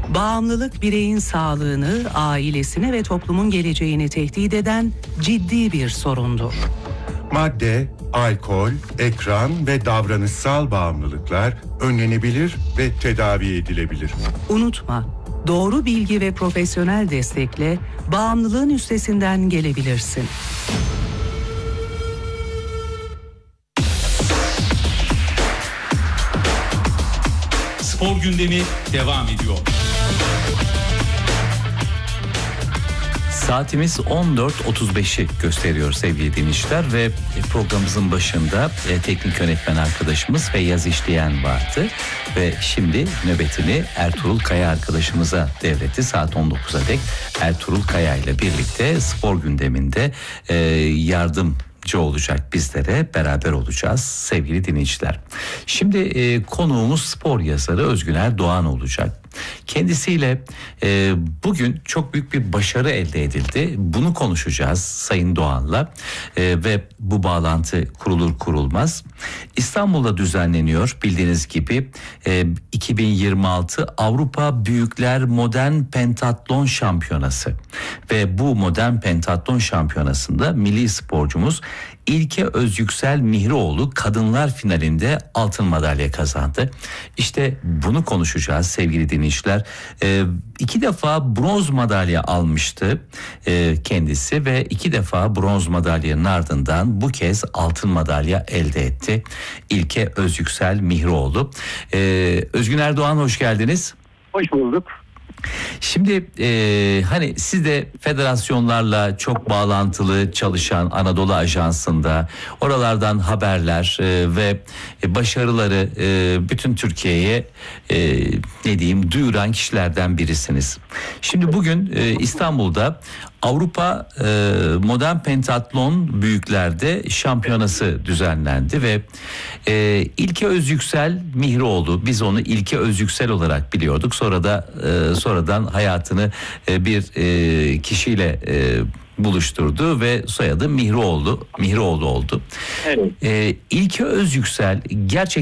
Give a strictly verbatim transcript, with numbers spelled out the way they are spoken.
Bağımlılık bireyin sağlığını, ailesini ve toplumun geleceğini tehdit eden ciddi bir sorundur. Madde, alkol, ekran ve davranışsal bağımlılıklar önlenebilir ve tedavi edilebilir. Unutma, doğru bilgi ve profesyonel destekle bağımlılığın üstesinden gelebilirsin. Spor gündemi devam ediyor. Saatimiz on dört otuz beşi gösteriyor sevgili dinleyiciler ve programımızın başında e, teknik yönetmen arkadaşımız Feyyaz İşleyen vardı ve şimdi nöbetini Ertuğrul Kaya arkadaşımıza devretti. Saat on dokuza dek Ertuğrul Kaya ile birlikte spor gündeminde e, yardımcı olacak, bizlere beraber olacağız sevgili dinleyiciler. Şimdi e, konuğumuz spor yazarı Özgüner Doğan olacak. Kendisiyle e, bugün çok büyük bir başarı elde edildi. Bunu konuşacağız Sayın Doğan'la e, ve bu bağlantı kurulur kurulmaz İstanbul'da düzenleniyor bildiğiniz gibi e, iki bin yirmi altı Avrupa Büyükler Modern Pentatlon Şampiyonası ve bu Modern Pentatlon Şampiyonası'nda milli sporcumuz İlke Özyüksel Mihrioğlu kadınlar finalinde altın madalya kazandı. İşte bunu konuşacağız sevgili dinleyiciler. Ee, iki defa bronz madalya almıştı e, kendisi ve iki defa bronz madalyanın ardından bu kez altın madalya elde etti. İlke Özyüksel Mihrioğlu. Ee, Özgüner Doğan, hoş geldiniz. Hoş bulduk. Şimdi e, hani siz de federasyonlarla çok bağlantılı çalışan Anadolu Ajansı'nda oralardan haberler e, ve başarıları e, bütün Türkiye'ye e, ne diyeyim duyuran kişilerden birisiniz. Şimdi bugün e, İstanbul'da Avrupa e, Modern Pentatlon Büyükler'de şampiyonası düzenlendi ve e, İlke Özyüksel Mihrioğlu, biz onu İlke Özyüksel olarak biliyorduk. Sonra da e, sonradan hayatını e, bir e, kişiyle e, buluşturdu ve soyadı Mihrioğlu, Mihrioğlu oldu. Evet. E, İlke Özyüksel gerçekten